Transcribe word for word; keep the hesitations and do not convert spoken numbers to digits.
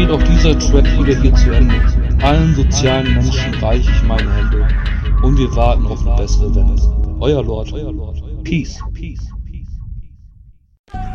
geht auch dieser Track wieder hier zu Ende. Allen sozialen Menschen reiche ich meine Hände und wir warten auf eine bessere Wende. Euer Lord. Peace.